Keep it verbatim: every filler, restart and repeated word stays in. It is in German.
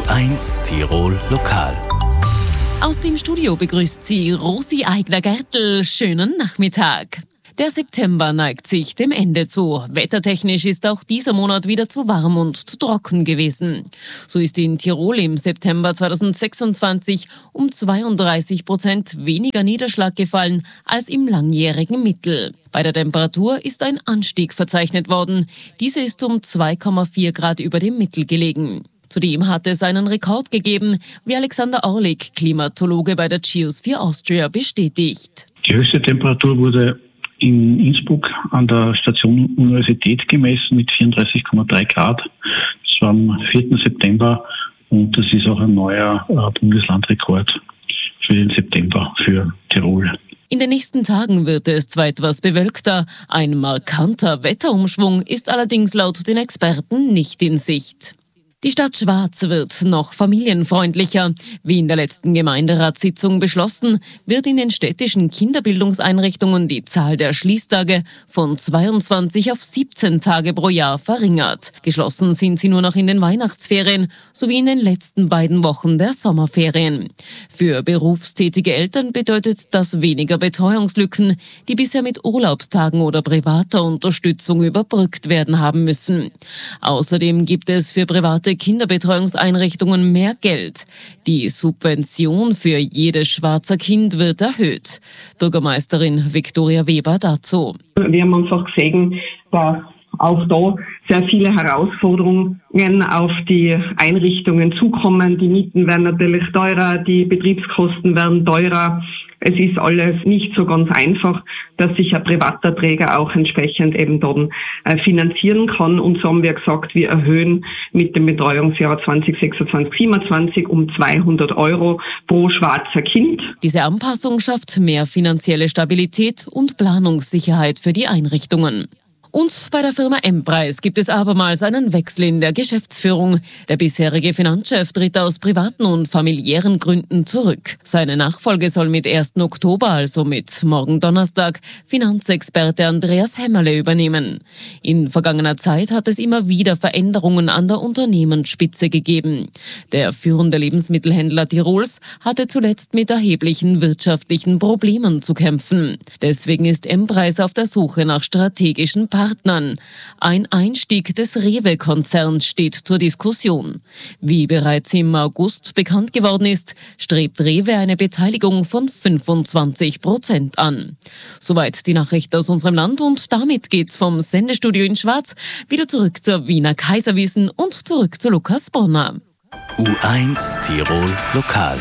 eins Tirol Lokal. Aus dem Studio begrüßt sie Rosi Eigner-Gertl. Schönen Nachmittag. Der September neigt sich dem Ende zu. Wettertechnisch ist auch dieser Monat wieder zu warm und zu trocken gewesen. So ist in Tirol im September zweitausendsechsundzwanzig um zweiunddreißig Prozent weniger Niederschlag gefallen als im langjährigen Mittel. Bei der Temperatur ist ein Anstieg verzeichnet worden. Diese ist um zwei Komma vier Grad über dem Mittel gelegen. Zudem hat es einen Rekord gegeben, wie Alexander Orlik, Klimatologe bei der Geosphere Austria, bestätigt. Die höchste Temperatur wurde in Innsbruck an der Station Universität gemessen mit vierunddreißig Komma drei Grad. Das war am vierten September und das ist auch ein neuer äh, Bundeslandrekord für den September für Tirol. In den nächsten Tagen wird es zwar etwas bewölkter, ein markanter Wetterumschwung ist allerdings laut den Experten nicht in Sicht. Die Stadt Schwaz wird noch familienfreundlicher. Wie in der letzten Gemeinderatssitzung beschlossen, wird in den städtischen Kinderbildungseinrichtungen die Zahl der Schließtage von zweiundzwanzig auf siebzehn Tage pro Jahr verringert. Geschlossen sind sie nur noch in den Weihnachtsferien sowie in den letzten beiden Wochen der Sommerferien. Für berufstätige Eltern bedeutet das weniger Betreuungslücken, die bisher mit Urlaubstagen oder privater Unterstützung überbrückt werden haben müssen. Außerdem gibt es für private Kinderbetreuungseinrichtungen mehr Geld. Die Subvention für jedes Schwarzer Kind wird erhöht. Bürgermeisterin Viktoria Weber dazu. Wir haben einfach gesehen, dass auch da sehr viele Herausforderungen auf die Einrichtungen zukommen. Die Mieten werden natürlich teurer, die Betriebskosten werden teurer. Es ist alles nicht so ganz einfach, dass sich ein privater Träger auch entsprechend eben dann äh, finanzieren kann. Und so haben wir gesagt, wir erhöhen mit dem Betreuungsjahr zwanzig sechsundzwanzig siebenundzwanzig um zweihundert Euro pro Schwarzer Kind. Diese Anpassung schafft mehr finanzielle Stabilität und Planungssicherheit für die Einrichtungen. Und bei der Firma M-Preis gibt es abermals einen Wechsel in der Geschäftsführung. Der bisherige Finanzchef tritt aus privaten und familiären Gründen zurück. Seine Nachfolge soll mit ersten Oktober, also mit morgen Donnerstag, Finanzexperte Andreas Hämmerle übernehmen. In vergangener Zeit hat es immer wieder Veränderungen an der Unternehmensspitze gegeben. Der führende Lebensmittelhändler Tirols hatte zuletzt mit erheblichen wirtschaftlichen Problemen zu kämpfen. Deswegen ist M-Preis auf der Suche nach strategischen Partnern. Ein Einstieg des Rewe-Konzerns steht zur Diskussion. Wie bereits im August bekannt geworden ist, strebt Rewe eine Beteiligung von fünfundzwanzig Prozent an. Soweit die Nachricht aus unserem Land und damit geht's vom Sendestudio in Schwaz wieder zurück zur Wiener Kaiserwiesen und zurück zu Lukas Bronner. U eins Tirol Lokal.